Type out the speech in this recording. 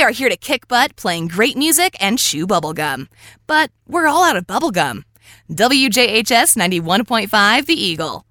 are here to kick butt, playing great music and chew bubblegum. But we're all out of bubblegum. WJHS 91.5 The Eagle.